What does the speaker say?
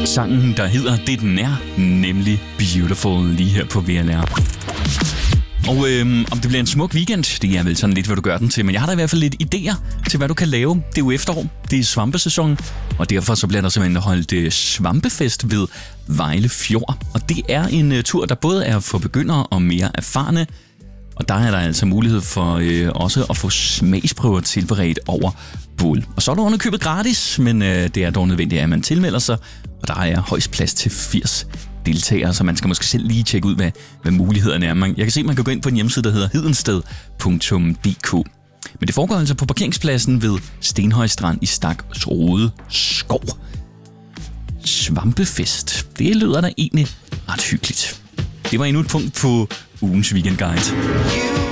Sangen, der hedder Det den er, nemlig Beautiful, lige her på VLR. Og om det bliver en smuk weekend, det er vel sådan lidt, hvad du gør den til. Men jeg har da i hvert fald lidt idéer til, hvad du kan lave. Det er jo efterår, det er svampesæson, og derfor så bliver der simpelthen holdt svampefest ved Vejle Fjord. Og det er en tur, der både er for begyndere og mere erfarne. Og der er der altså mulighed for også at få smagsprøver tilberedt over bål. Og så er der underkøbet gratis, men det er dog nødvendigt, at man tilmelder sig. Og der er højst plads til 80 deltagere, så man skal måske selv lige tjekke ud, hvad mulighederne er. Jeg kan se, at man kan gå ind på en hjemmeside, der hedder hedensted.dk. Men det foregår altså på parkeringspladsen ved Stenhøj Strand i Staksrode Skov. Svampefest. Det lyder da egentlig ret hyggeligt. Det var endnu et punkt på ugens weekendguide.